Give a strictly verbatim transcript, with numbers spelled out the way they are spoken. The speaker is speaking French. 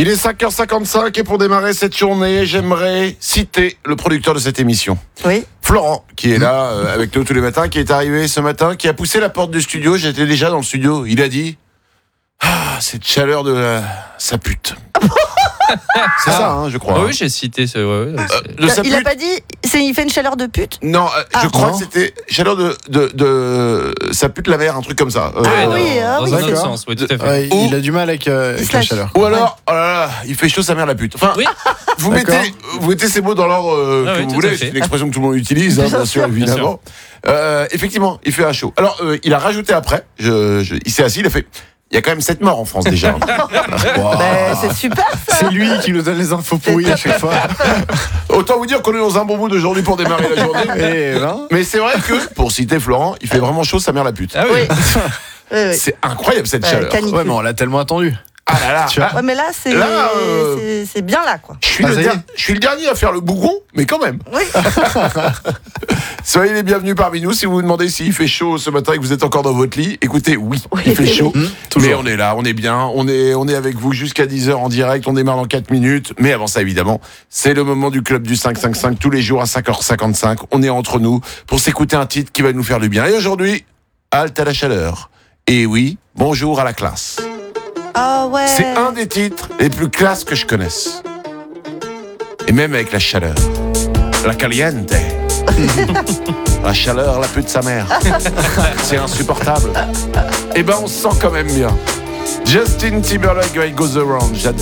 Il est cinq heures cinquante-cinq et pour démarrer cette journée, j'aimerais citer le producteur de cette émission. Oui. Florent, qui est là euh, avec nous tous les matins, qui est arrivé ce matin, qui a poussé la porte du studio. J'étais déjà dans le studio. Il a dit ah, cette chaleur de la... ça pute. C'est ça, hein, je crois. Ah oui, j'ai cité ce. Ouais, ouais, Euh, de sa Il a pute. pas dit, c'est, il fait une chaleur de pute. Non, euh, Ah, je crois non. que c'était chaleur de, de, de ça pute la mer, un truc comme ça. Euh, Ah dans- oui, ah dans oui. un autre D'accord. sens, oui, tout à fait. Ouais, Ou- il a du mal avec, euh, avec la Slash. chaleur. Ou alors, oh là là, il fait chaud sa mère la pute. Enfin, Oui. vous D'accord. mettez, vous mettez ces mots dans l'ordre euh, Ah que oui, vous tout voulez. à fait. C'est une expression que tout le monde utilise, hein, bien sûr, Bien évidemment. Euh, effectivement, il fait un chaud. Alors, euh, il a rajouté après. Je, je- il s'est assis, il a fait. Il y a quand même sept morts en France déjà. Wow. Ben, c'est super ça. C'est lui qui nous donne les infos pourries à chaque fois. Autant vous dire qu'on est dans un bon mood aujourd'hui pour démarrer la journée. Et ben, Mais c'est vrai que, pour citer Florent, il fait vraiment chaud sa mère la pute. Ah oui. Oui. Oui, oui. C'est incroyable cette Ouais, chaleur. canicule. ouais, mais on l'a tellement attendu. Ah là là. Tu vois. ah, Ouais, mais là, c'est, Là, euh, c'est, c'est bien là, quoi. je, suis Ah, le ça y est. der- je suis le dernier à faire le bougon, mais quand même. Oui. Soyez les bienvenus parmi nous. Si vous vous demandez s'il fait chaud ce matin et que vous êtes encore dans votre lit, écoutez, oui, il fait chaud. Mmh, toujours. Mais on est là, on est bien, on est, on est avec vous jusqu'à dix heures en direct, on démarre dans quatre minutes. Mais avant ça, évidemment, c'est le moment du club du cinq cinq cinq tous les jours à cinq heures cinquante-cinq. On est entre nous pour s'écouter un titre qui va nous faire du bien. Et aujourd'hui, halte à la chaleur. Et oui, bonjour à la classe. Ah ouais. C'est un des titres les plus classes que je connaisse. Et même avec la chaleur. La caliente. La chaleur, la pute de sa mère. C'est insupportable. Eh ben, on se sent quand même bien. Justin Timberlake, It Goes Around. J'adore.